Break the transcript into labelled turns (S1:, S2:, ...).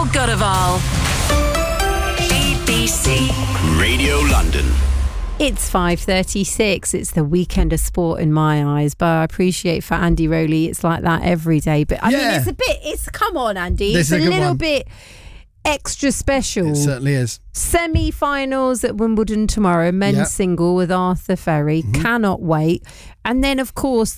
S1: Godival. BBC
S2: Radio London.
S3: It's 5:36. It's the weekend of sport in my eyes, but I appreciate for Andy Rowley, it's like that every day. But I mean, come on, Andy.
S4: This
S3: it's
S4: is
S3: a
S4: a good
S3: little
S4: one.
S3: bit extra special.
S4: It certainly is.
S3: Semi-finals at Wimbledon tomorrow, men's
S4: Yep.
S3: single with Arthur Ferry. Cannot wait. And then, of course,